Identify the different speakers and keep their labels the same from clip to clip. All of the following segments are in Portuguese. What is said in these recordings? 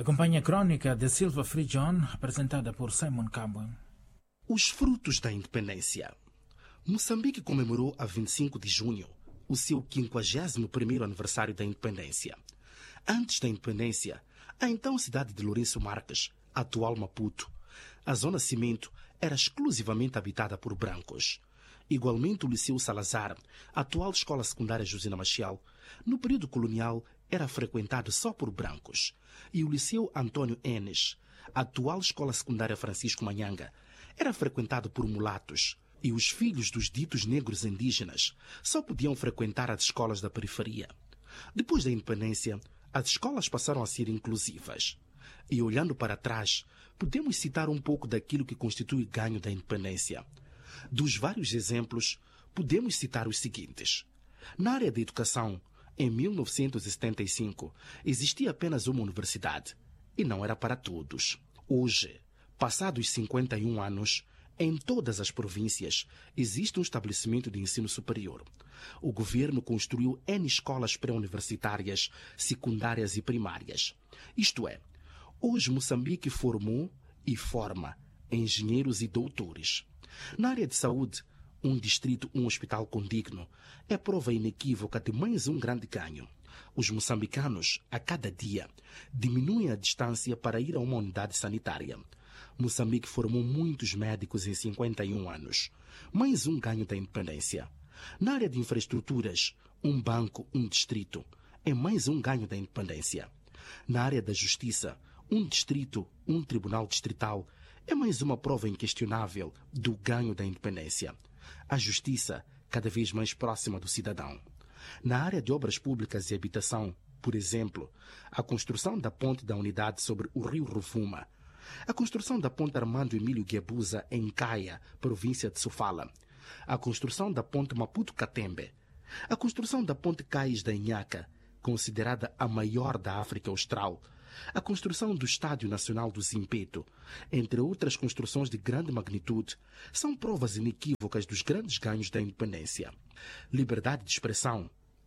Speaker 1: Acompanhe a crônica de Silva Free John, apresentada por Simon Cabo.
Speaker 2: Os frutos da independência. Moçambique comemorou a 25 de junho o seu 51º aniversário da independência. Antes da independência, a então cidade de Lourenço Marques, atual Maputo, a zona cimento era exclusivamente habitada por brancos. Igualmente o Liceu Salazar, atual escola secundária Josina Maciel, no período colonial era frequentado só por brancos. E o Liceu Antônio Enes, atual escola secundária Francisco Manhanga, era frequentado por mulatos. E os filhos dos ditos negros indígenas só podiam frequentar as escolas da periferia. Depois da independência, as escolas passaram a ser inclusivas. E olhando para trás, podemos citar um pouco daquilo que constitui o ganho da independência. Dos vários exemplos, podemos citar os seguintes. Na área da educação, em 1975, existia apenas uma universidade, e não era para todos. Hoje, passados 51 anos, em todas as províncias, existe um estabelecimento de ensino superior. O governo construiu N escolas pré-universitárias, secundárias e primárias. Isto é, hoje Moçambique formou e forma engenheiros e doutores. Na área de saúde, um distrito, um hospital condigno, é prova inequívoca de mais um grande ganho. Os moçambicanos, a cada dia, diminuem a distância para ir a uma unidade sanitária. Moçambique formou muitos médicos em 51 anos. Mais um ganho da independência. Na área de infraestruturas, um banco, um distrito, é mais um ganho da independência. Na área da justiça, um distrito, um tribunal distrital, é mais uma prova inquestionável do ganho da independência. A justiça, cada vez mais próxima do cidadão. Na área de obras públicas e habitação, por exemplo, a construção da ponte da unidade sobre o rio Rovuma, a construção da ponte Armando Emílio Guebuza em Caia, província de Sofala, a construção da ponte Maputo-Catembe, a construção da ponte Cais da Inhaca, considerada a maior da África Austral, a construção do Estádio Nacional do Zimpeto, entre outras construções de grande magnitude, são provas inequívocas dos grandes ganhos da independência. Liberdade de expressão.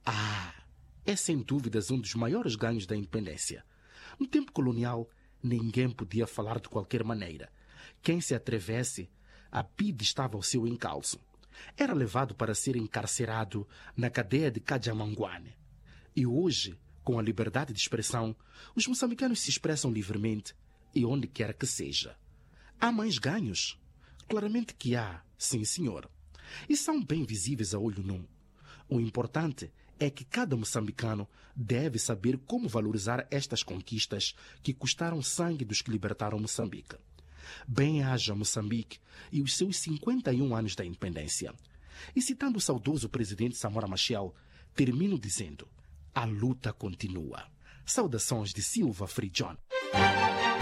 Speaker 2: É sem dúvidas um dos maiores ganhos da independência. No tempo colonial, ninguém podia falar de qualquer maneira. Quem se atrevesse, a PIDE estava ao seu encalço. Era levado para ser encarcerado na cadeia de Cajamanguane. E hoje, com a liberdade de expressão, os moçambicanos se expressam livremente e onde quer que seja. Há mais ganhos? Claramente que há, sim senhor. E são bem visíveis a olho nu. O importante é que cada moçambicano deve saber como valorizar estas conquistas que custaram sangue dos que libertaram Moçambique. Bem-haja Moçambique e os seus 51 anos da independência. E citando o saudoso presidente Samora Machel, termino dizendo: a luta continua. Saudações de Silva Free John.